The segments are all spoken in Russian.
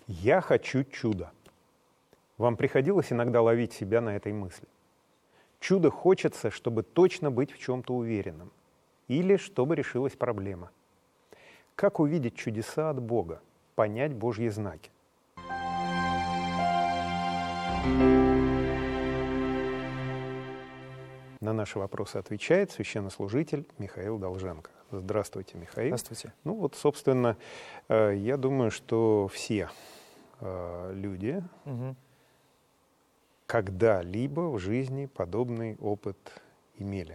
Я хочу чуда. Вам приходилось иногда ловить себя на этой мысли? Чудо хочется, чтобы точно быть в чем-то уверенным. Или чтобы решилась проблема. Как увидеть чудеса от Бога? Понять Божьи знаки? На наши вопросы отвечает священнослужитель Михаил Долженко. Здравствуйте, Михаил. Здравствуйте. Ну вот, собственно, я думаю, что все люди когда-либо в жизни подобный опыт имели.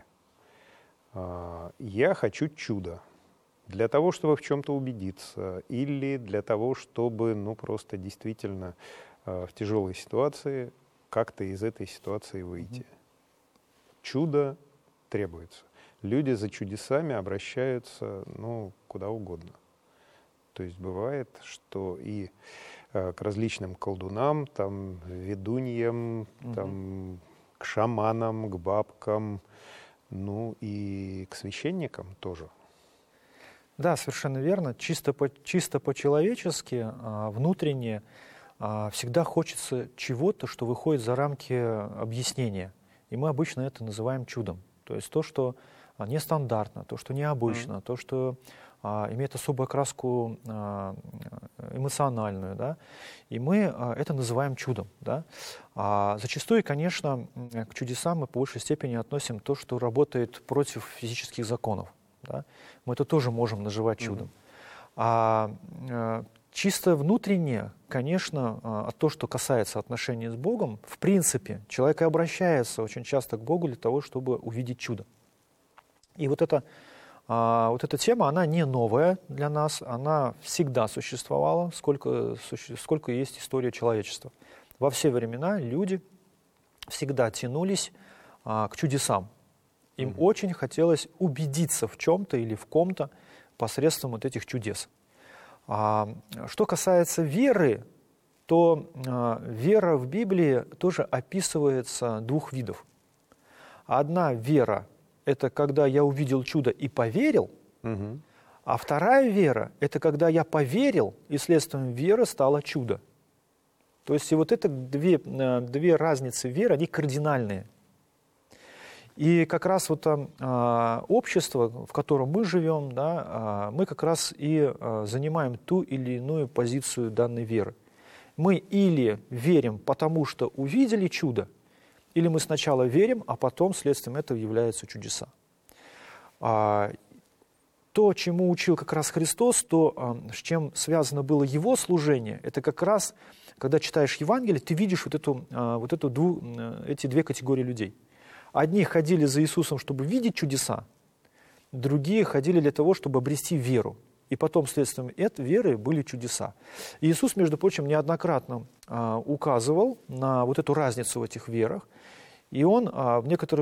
Я хочу чуда. Для того, чтобы в чем-то убедиться, или для того, чтобы, просто действительно в тяжелой ситуации как-то из этой ситуации выйти. Чудо требуется. Люди за чудесами обращаются, куда угодно. То есть бывает, что и к различным колдунам, там, ведуньям, там, к шаманам, к бабкам, и к священникам тоже. Да, совершенно верно. Чисто по-человечески, внутренне, всегда хочется чего-то, что выходит за рамки объяснения. И мы обычно это называем чудом. То есть то, что нестандартно, то, что необычно, то, что имеет особую окраску эмоциональную. Да? И мы это называем чудом. Да? Зачастую, конечно, к чудесам мы по большей степени относим то, что работает против физических законов. Да? Мы это тоже можем называть чудом. Чисто внутренне, конечно, то, что касается отношений с Богом, в принципе, человек и обращается очень часто к Богу для того, чтобы увидеть чудо. И вот эта тема, она не новая для нас, она всегда существовала, сколько есть история человечества. Во все времена люди всегда тянулись к чудесам. Им очень хотелось убедиться в чем-то или в ком-то посредством вот этих чудес. Что касается веры, то вера в Библии тоже описывается двух видов. Одна вера — это когда я увидел чудо и поверил, а вторая вера — это когда я поверил, и следствием веры стало чудо. То есть и вот это две разницы веры, они кардинальные. И как раз вот общество, в котором мы живем, да, мы как раз и занимаем ту или иную позицию данной веры. Мы или верим, потому что увидели чудо, или мы сначала верим, а потом следствием этого являются чудеса. То, чему учил как раз Христос, то, с чем связано было Его служение, это как раз, когда читаешь Евангелие, ты видишь эти две категории людей. Одни ходили за Иисусом, чтобы видеть чудеса, другие ходили для того, чтобы обрести веру. И потом следствием этой веры были чудеса. И Иисус, между прочим, неоднократно указывал на вот эту разницу в этих верах. И Он в некоторых